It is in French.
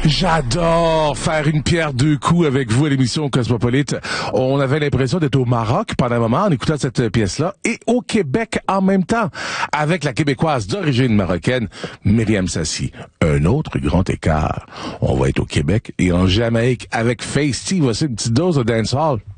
J'adore faire une pierre deux coups avec vous à l'émission Cosmopolite. On avait l'impression d'être au Maroc pendant un moment en écoutant cette pièce-là et au Québec en même temps avec la Québécoise d'origine marocaine, Myriam Sassi. Un autre grand écart. On va être au Québec et en Jamaïque avec Feisty. Voici une petite dose de dancehall.